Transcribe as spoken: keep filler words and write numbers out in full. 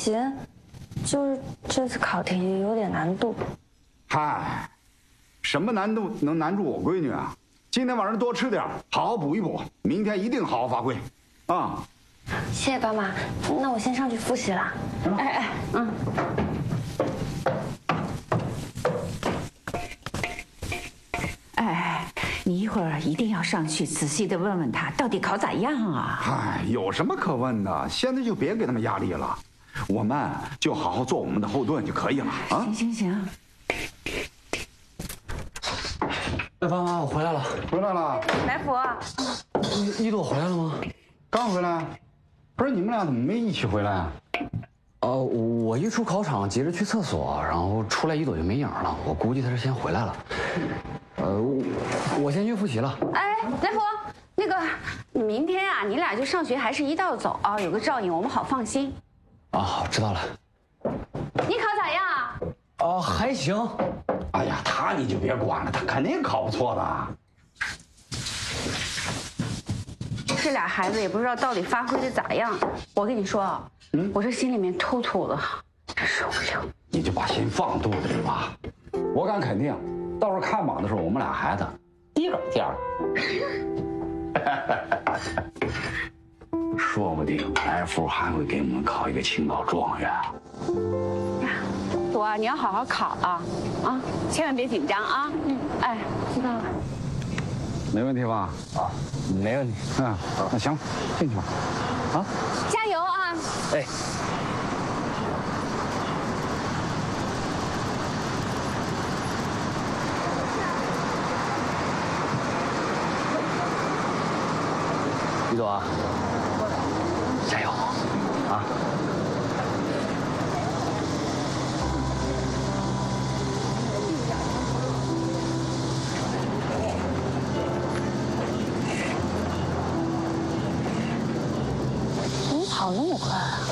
行，就是这次考题有点难度。 嗨，什么难度能难住我闺女啊？今天晚上多吃点，好好补一补，明天一定好好发挥，啊！ 谢谢爸妈，那我先上去复习了。哎哎，嗯。 哎，你一会儿一定要上去仔细的问问他，到底考咋样啊？ 嗨，有什么可问的？现在就别给他们压力了，我们就好好做我们的后盾就可以了啊！ 行行行。 哎，爸妈，我回来了。 回来了。 来福， 一一朵回来了吗？ 刚回来。不是你们俩怎么没一起回来啊？ 呃，我一出考场急着去厕所，然后出来一朵就没影了。我估计他是先回来了。呃，我先去复习了。 哎，来福，那个明天啊，你俩就上学还是一道走啊，有个照应，我们好放心。 啊，好，知道了。 你考咋样啊？ 哦，还行。 哎呀，他你就别管了，他肯定考不错的。 这俩孩子也不知道到底发挥的咋样。我跟你说啊，嗯，我这心里面突突的，真受不了。 你就把心放肚子里吧。我敢肯定，到时候看榜的时候，我们俩孩子第二第二。说不定来福还会给我们考一个青岛状元。 朵啊，你要好好考啊，啊，千万别紧张啊。嗯，哎，知道了。 没问题吧？ 啊，没问题。 嗯，那行，进去吧。啊， 加油啊！ 哎。一朵啊，加油啊！ 怎么跑那么快啊？